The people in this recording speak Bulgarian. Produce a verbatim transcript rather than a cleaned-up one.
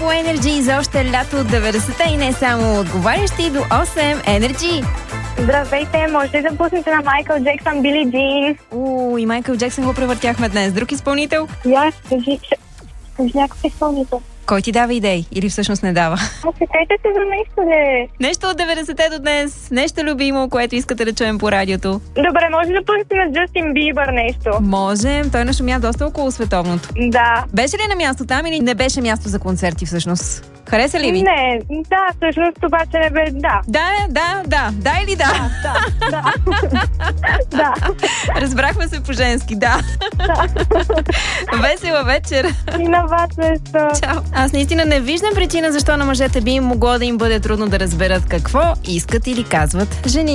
Energy за още лято от деветдесетте и не само. Отговарящи до осем Energy. Здравейте, може ли да пуснете на Майкъл Джексън Били Джин? Уу, и Майкъл Джексън го превъртяхме днес. Друг изпълнител? Я, кажи, кажи някакъв изпълнител. Кой ти дава идеи? Или всъщност не дава? А чекайте се за нещо, ли? Нещо от деветдесетте до днес. Нещо любимо, което искате да чуем по радиото. Добре, може да пуснете на Джастин Бибър нещо? Можем. Той нашумя доста около световното. Да. Беше ли на място там или не беше място за концерти всъщност? Хареса ли ви? Не, да, всъщност обаче не бе, да. Да, да, да. Да или да? Да, да. Да. Разбрахме се по-женски, да. Да. Весела вечер. И на вас също. Чао. Аз наистина не виждам причина защо на мъжете би им могло да им бъде трудно да разберат какво искат или казват жени.